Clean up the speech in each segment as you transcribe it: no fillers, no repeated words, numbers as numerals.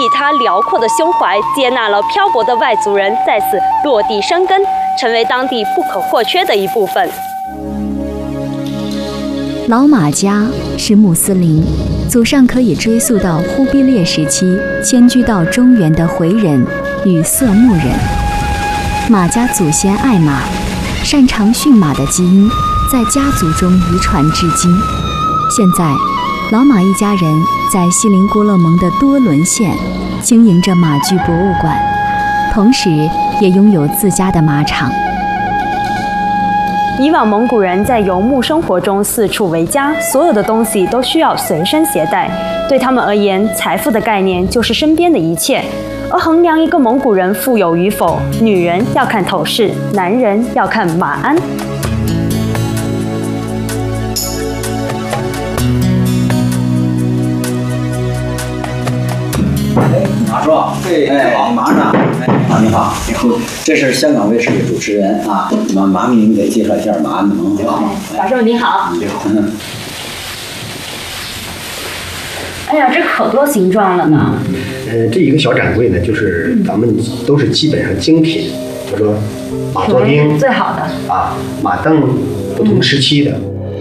以他辽阔的胸怀接纳了漂泊的外族人在此落地生根，成为当地不可或缺的一部分。 老马家是穆斯林，祖上可以追溯到忽必烈时期迁居到中原的回人与色目人。马家祖先爱马，擅长驯马的基因在家族中遗传至今。现在，老马一家人在锡林郭勒盟的多伦县经营着马具博物馆，同时也拥有自家的马场。 以往蒙古人在游牧生活中四处为家，所有的东西都需要随身携带。对他们而言，财富的概念就是身边的一切。而衡量一个蒙古人富有与否，女人要看头饰，男人要看马鞍。 马叔，好，马上。你好，你好，这是香港卫视的主持人啊。麻烦您给介绍一下马鞍盟。 马叔你好。 你好。 哎呀，这可多形状了呢。 这一个小展柜呢，就是咱们都是基本上精品，比如说马座钉最好的啊，马镫不同时期的。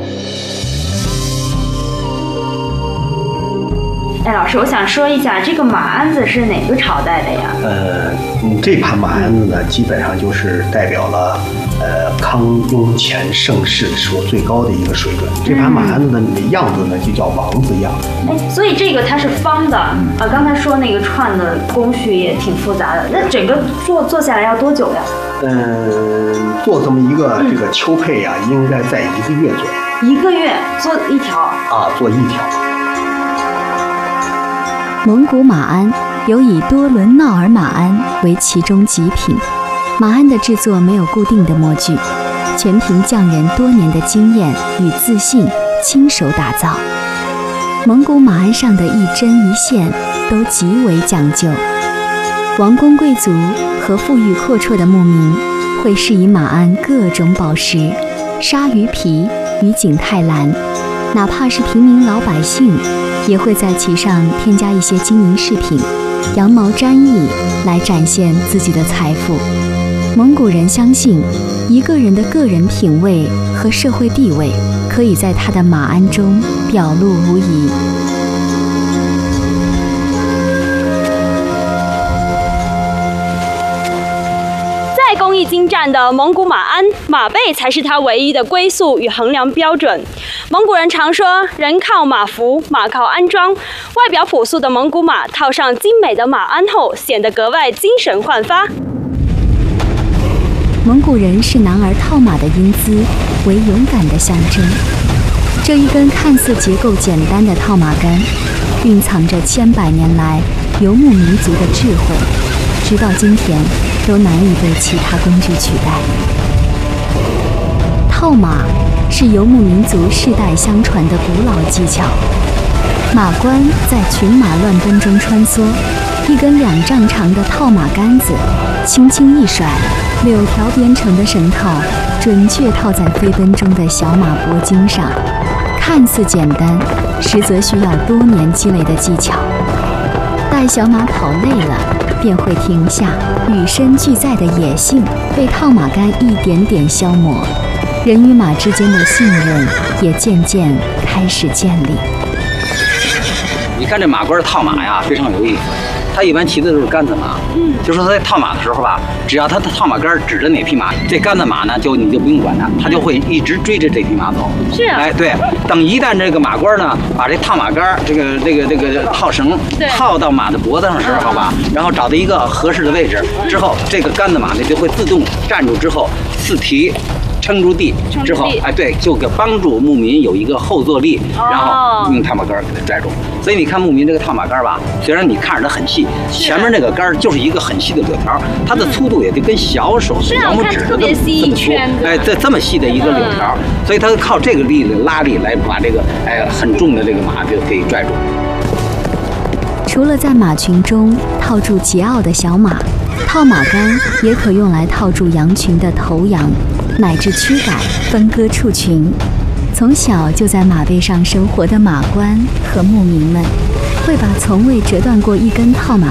哎，老师，我想说一下，这个马鞍子是哪个朝代的呀？ 这盘马鞍子呢，基本上就是代表了康雍乾盛世时候最高的一个水准。这盘马鞍子的样子呢，就叫王字样。 哎，所以这个它是方的啊。刚才说那个串的工序也挺复杂的，那整个做下来要多久呀？ 做这么一个这个秋配呀，应该在1个月左右。 1个月做一条啊，做一条。 蒙古马鞍有以多伦闹尔马鞍为其中极品。马鞍的制作没有固定的模具，全凭匠人多年的经验与自信亲手打造。蒙古马鞍上的一针一线都极为讲究。王公贵族和富裕阔绰的牧民会饰以马鞍各种宝石、鲨鱼皮与景泰蓝，哪怕是平民老百姓也会在其上添加一些金银饰品、羊毛毡翼来展现自己的财富。蒙古人相信，一个人的个人品味和社会地位可以在他的马鞍中表露无遗。 再工艺精湛的蒙古马鞍，马背才是它唯一的归宿与衡量标准。蒙古人常说，人靠马服，马靠鞍装。外表朴素的蒙古马套上精美的马鞍后，显得格外精神焕发。 蒙古人视男儿套马的英姿为勇敢的象征。这一根看似结构简单的套马杆，蕴藏着千百年来游牧民族的智慧，直到今天都难以被其他工具取代。套马是游牧民族世代相传的古老技巧。马官在群马乱奔中穿梭，一根2丈长的套马杆子轻轻一甩，柳条编成的绳套准确套在飞奔中的小马脖颈上，看似简单，实则需要多年积累的技巧。待小马跑累了，便会停下，与生俱在的野性被套马杆一点点消磨，人与马之间的信任也渐渐开始建立。 你看这马官套马呀，非常有意思。他一般骑的都是杆子马，就说他在套马的时候吧，只要他的套马杆指着哪匹马，这杆子马呢，你就不用管它，他就会一直追着这匹马走。 是啊， 哎，对，等一旦这个马官呢，把这套马杆这个套绳套到马的脖子上时候吧，然后找到一个合适的位置之后，这个杆子马呢就会自动站住之后四蹄撑住地之后，哎，对，就给帮助牧民有一个后坐力，然后用套马杆给它拽住。所以你看牧民这个套马杆吧，虽然你看着它很细，前面那个杆就是一个很细的柳条，它的粗度也就跟小手的小拇指的这么粗，哎，这么细的一个柳条，所以它靠这个力的拉力来把这个很重的这个马就可以拽住。 除了在马群中套住桀骜的小马，套马杆也可用来套住羊群的头羊，乃至驱赶分割畜群。从小就在马背上生活的马官和牧民们，会把从未折断过一根套马